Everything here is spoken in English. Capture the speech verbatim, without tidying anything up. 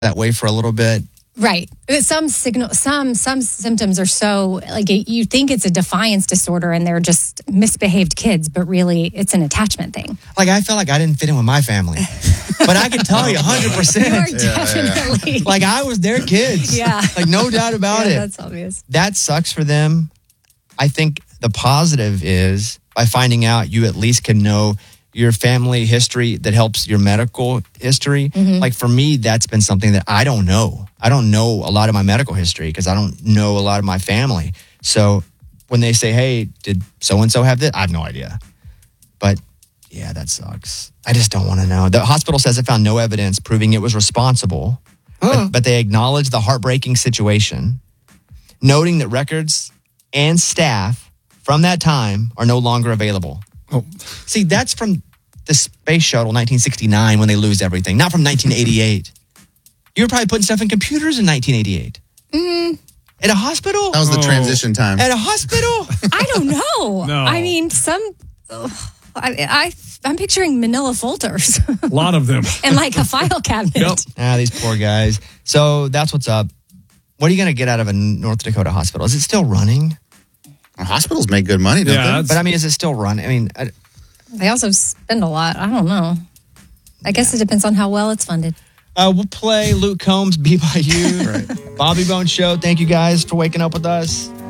that way for a little bit. Right. Some signal, some some symptoms are so like you think it's a defiance disorder and they're just misbehaved kids, but really it's an attachment thing. Like I felt like I didn't fit in with my family, but I can tell you, one hundred percent. You are definitely. Yeah, yeah. Like I was their kids. Yeah. Like no doubt about yeah, it. That's obvious. That sucks for them. I think the positive is by finding out, you at least can know your family history that helps your medical history. Mm-hmm. Like for me, that's been something that I don't know. I don't know a lot of my medical history because I don't know a lot of my family. So when they say, hey, did so-and-so have this? I have no idea. But yeah, that sucks. I just don't want to know. The hospital says it found no evidence proving it was responsible, huh. but, but they acknowledge the heartbreaking situation, noting that records and staff from that time are no longer available. Oh. See, that's from the space shuttle nineteen sixty-nine when they lose everything, not from nineteen eighty-eight. You were probably putting stuff in computers in nineteen eighty-eight. Mm. At a hospital? That was the Oh. transition time. At a hospital? I don't know. No. I mean, some. Uh, I, I I'm picturing Manila folders A lot of them. and like a file cabinet. Yep. Ah, these poor guys. So that's what's up. What are you going to get out of a North Dakota hospital? Is it still running? Hospitals make good money, don't Yeah, they? that's- But I mean, is it still running? I mean, I, They also spend a lot. I don't know. I guess it depends on how well it's funded. uh, we'll play Luke Combs, Be By You. Right. Bobby Bones Show. Thank you guys for waking up with us.